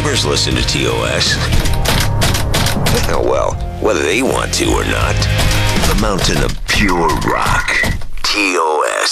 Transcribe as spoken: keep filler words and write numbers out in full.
neighbors listen to T O S. Well, whether they want to or not. A mountain of pure rock. T O S.